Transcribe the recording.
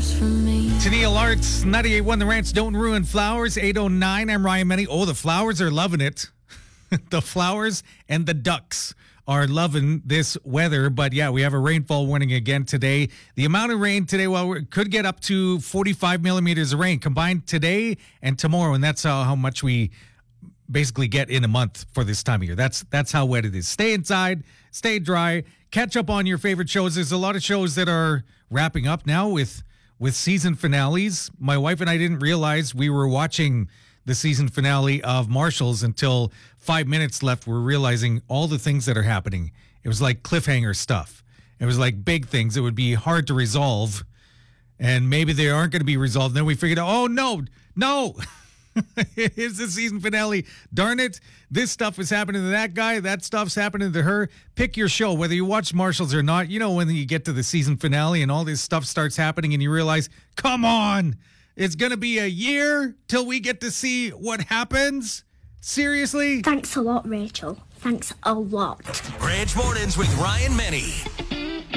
Tennille Arts, 98.1 The Ranch, Don't Ruin Flowers, 8:09. I'm Ryan Menny. Oh, the flowers are loving it. The flowers and the ducks are loving this weather. But yeah, we have a rainfall warning again today. The amount of rain today, well, we could get up to 45 millimeters of rain combined today and tomorrow. And that's how much we basically get in a month for this time of year. That's how wet it is. Stay inside, stay dry, catch up on your favorite shows. There's a lot of shows that are wrapping up now with season finales. My wife and I didn't realize we were watching the season finale of Marshalls until 5 minutes left. We're realizing all the things that are happening. It was like cliffhanger stuff. It was like big things that would be hard to resolve, and maybe they aren't going to be resolved. Then we figured out, oh, no. Here's the season finale. Darn it. This stuff is happening to that guy. That stuff's happening to her. Pick your show, whether you watch Marshalls or not. You know, when you get to the season finale and all this stuff starts happening and you realize, come on, it's going to be a year till we get to see what happens. Seriously? Thanks a lot, Rachel. Thanks a lot. Ranch Mornings with Ryan Menny.